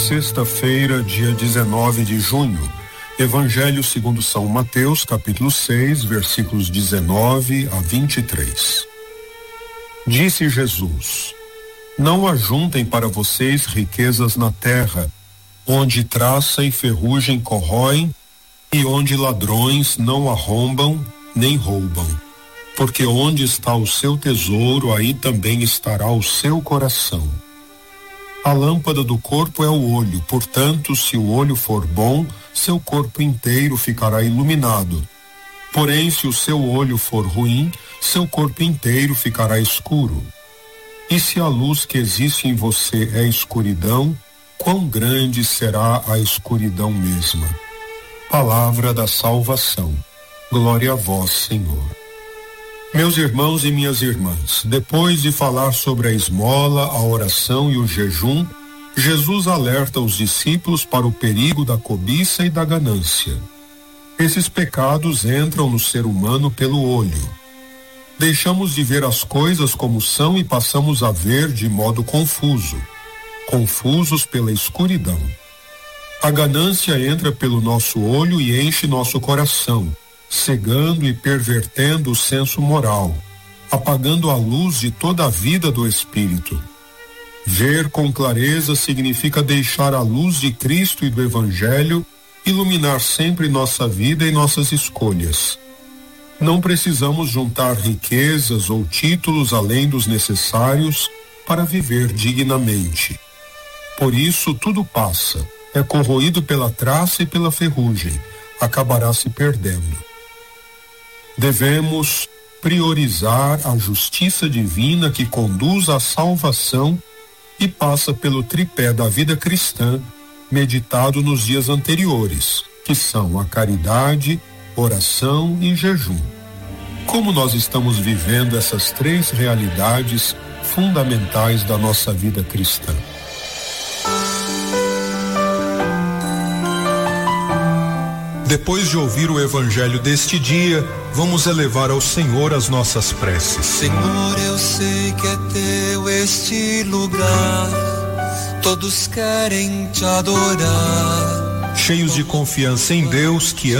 Sexta-feira, dia 19 de junho. Evangelho segundo São Mateus, capítulo 6, versículos 19 a 23. Disse Jesus: Não ajuntem para vocês riquezas na terra, onde traça e ferrugem corroem, e onde ladrões não arrombam nem roubam. Porque onde está o seu tesouro, aí também estará o seu coração. A lâmpada do corpo é o olho, portanto, se o olho for bom, seu corpo inteiro ficará iluminado. Porém, se o seu olho for ruim, seu corpo inteiro ficará escuro. E se a luz que existe em você é escuridão, quão grande será a escuridão mesma? Palavra da salvação. Glória a vós, Senhor. Meus irmãos e minhas irmãs, depois de falar sobre a esmola, a oração e o jejum, Jesus alerta os discípulos para o perigo da cobiça e da ganância. Esses pecados entram no ser humano pelo olho. Deixamos de ver as coisas como são e passamos a ver de modo confuso, confusos pela escuridão. A ganância entra pelo nosso olho e enche nosso coração, cegando e pervertendo o senso moral, apagando a luz de toda a vida do Espírito. Ver com clareza significa deixar a luz de Cristo e do Evangelho iluminar sempre nossa vida e nossas escolhas. Não precisamos juntar riquezas ou títulos além dos necessários para viver dignamente. Por isso tudo passa, é corroído pela traça e pela ferrugem, acabará se perdendo. Devemos priorizar a justiça divina que conduz à salvação e passa pelo tripé da vida cristã, meditado nos dias anteriores, que são a caridade, oração e jejum. Como nós estamos vivendo essas três realidades fundamentais da nossa vida cristã? Depois de ouvir o evangelho deste dia, vamos elevar ao Senhor as nossas preces. Senhor, eu sei que é teu este lugar, todos querem te adorar. Cheios de confiança em Deus que